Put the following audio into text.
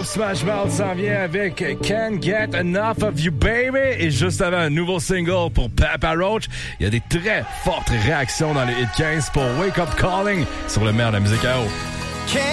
Smash Mouth s'en vient avec Can't Get Enough of You Baby. Et juste avant, un nouveau single pour Papa Roach. Il y a des très fortes réactions dans les hit 15 pour Wake Up Calling sur le maire de la musique à eau.